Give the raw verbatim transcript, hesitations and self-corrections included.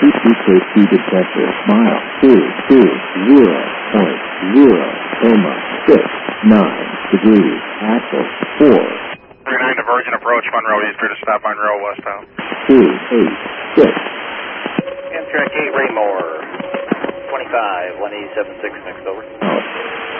T C K C detector. Mile two two zero point zero comma six nine degrees. Axle four. three nine Divergent approach Monroe East, to stop Monroe westbound. Two eight six. Amtrak eight Raymore. twenty-five, one eighty-seven six next over. Out.